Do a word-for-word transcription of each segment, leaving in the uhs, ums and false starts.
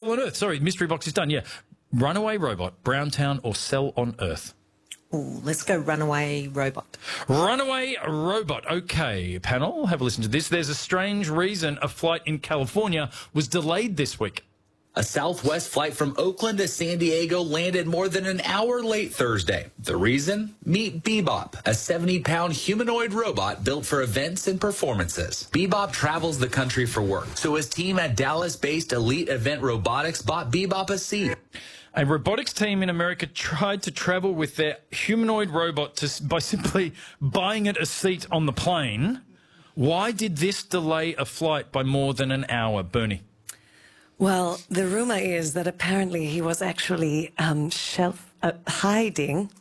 travel on Earth. Sorry, mystery box is done. Yeah. Runaway robot, Browntown or Cell on Earth? Ooh, let's go runaway robot. Runaway robot. Okay, panel, have a listen to this. There's a strange reason a flight in California was delayed this week. A Southwest flight from Oakland to San Diego landed more than an hour late Thursday. The reason? Meet Bebop, a seventy pound humanoid robot built for events and performances. Bebop travels the country for work, so his team at Dallas-based Elite Event Robotics bought Bebop a seat. A robotics team in America tried to travel with their humanoid robot to, by simply buying it a seat on the plane. Why did this delay a flight by more than an hour, Bernie? Well, the rumor is that apparently he was actually um, shelf uh, hiding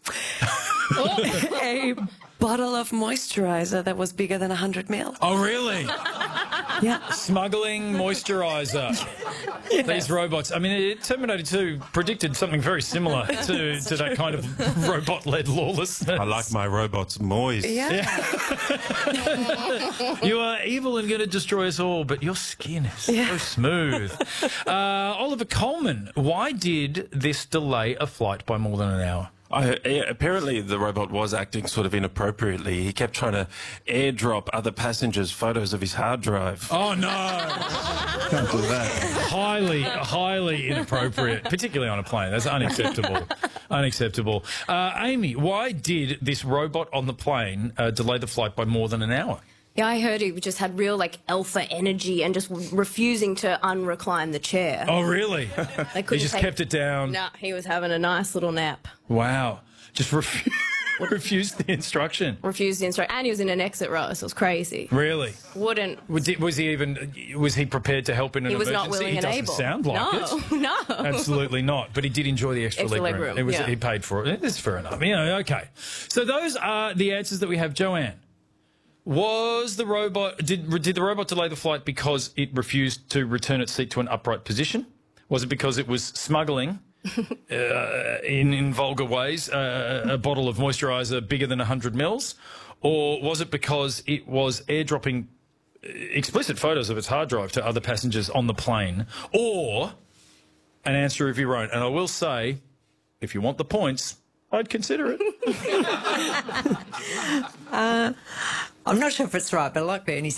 a bottle of moisturizer that was bigger than one hundred mil. Oh, really? Yeah. Smuggling moisturizer. Yes. These robots. I mean, Terminator two predicted something very similar to, to that kind of robot-led lawlessness. I like my robots moist. Yeah. yeah. You are evil and going to destroy us all, but your skin is yeah. so smooth. Uh, Oliver Coleman, why did this delay a flight by more than an hour? I, apparently, the robot was acting sort of inappropriately. He kept trying to airdrop other passengers photos of his hard drive. Oh, no. Can't do that. Highly, highly inappropriate, particularly on a plane. That's unacceptable. Unacceptable. Uh, Amy, why did this robot on the plane uh, delay the flight by more than an hour? Yeah, I heard he just had real, like, alpha energy and just refusing to unrecline the chair. Oh, really? They He just take... kept it down. No, he was having a nice little nap. Wow. Just refu refused the instruction. Refused the instruction. And he was in an exit row, so it was crazy. Really? Wouldn't... Was he, was he even... Was he prepared to help in an he was emergency? Not willing he and doesn't able. sound like no, it. No, Absolutely not. But he did enjoy the extra, extra leg, leg room. room. It was, Yeah. He paid for it. It's fair enough. Yeah, okay. So those are the answers that we have. Joanne, was the robot... Did, did the robot delay the flight because it refused to return its seat to an upright position? Was it because it was smuggling... uh, in, in vulgar ways, uh, a bottle of moisturiser bigger than one hundred mils? Or was it because it was airdropping explicit photos of its hard drive to other passengers on the plane? Or an answer of your own? And I will say, if you want the points, I'd consider it. uh, I'm not sure if it's right, but like Bernie said,